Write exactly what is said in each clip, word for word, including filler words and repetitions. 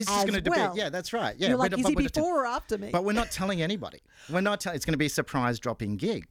He's just as going to debate. well. Yeah, that's right. Yeah, You're like, but- is but he we're- before or after me? But we're not telling anybody. We're not telling. It's going to be a surprise dropping gig.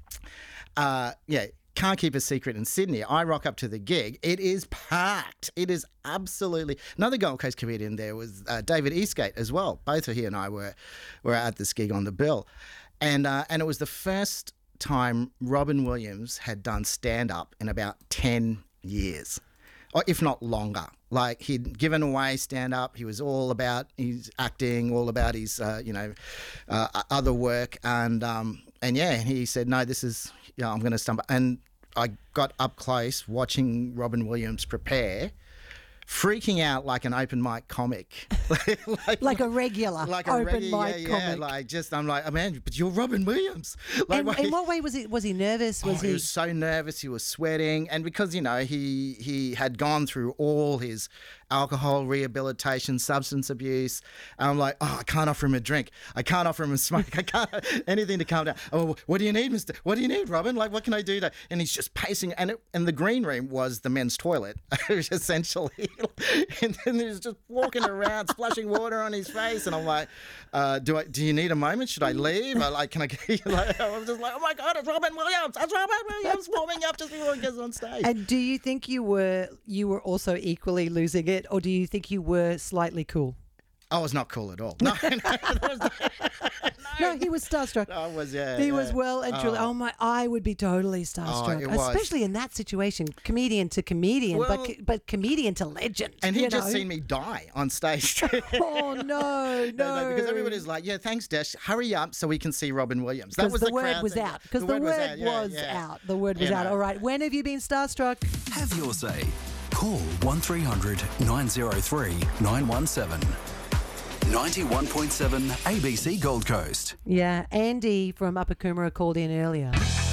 Uh, yeah, can't keep a secret in Sydney. I rock up to the gig. It is packed. It is absolutely. Another Gold Coast comedian there was uh, David Eastgate as well. Both he and I were were at this gig on the bill, and uh, and it was the first time Robin Williams had done stand up in about ten years. Or if not longer. Like, he'd given away stand-up. He was all about his acting, all about his, uh, you know, uh, other work. And, um, and yeah, he said, no, this is, you know, I'm going to stumble. And I got up close watching Robin Williams prepare, freaking out like an open mic comic. like, like a regular like a open regular, mic yeah, comic. yeah, like just, I'm like, oh man, but you're Robin Williams. Like, and, why- in what way was he? Was he nervous? Was Oh, he? he was so nervous. He was sweating, and because you know he he had gone through all his alcohol rehabilitation, substance abuse. I'm like, oh, I can't offer him a drink. I can't offer him a smoke. I can't anything to calm down. Oh, what do you need, Mister? What do you need, Robin? Like, what can I do to? And he's just pacing, and it, and the green room was the men's toilet, essentially. And then he's just walking around, splashing water on his face, and I'm like, uh, do I? Do you need a moment? Should I leave? Or like, can I get you? Like, I was just like, oh my god, it's Robin Williams! It's Robin Williams warming up just before he gets on stage. And do you think you were you were also equally losing it, or do you think you were slightly cool? I was not cool at all. No, no, there was no, No, he was starstruck. I was, yeah. He yeah. was well and truly. Oh my! I would be totally starstruck, it was. especially in that situation, comedian to comedian, Well- but but comedian to legend. And you he'd just know? seen me die on stage. Oh no, no! No, no, because everybody's like, yeah, thanks, Dash. Hurry up so we can see Robin Williams. That Because was the, the word crowd was thing. out. Because the, word was, out, yeah, was yeah. out. The word was You out. know. All right. When have you been starstruck? Have your say. Call one three hundred nine oh three nine one seven. ninety-one point seven A B C Gold Coast. Yeah, Andy from Upper Coomera called in earlier.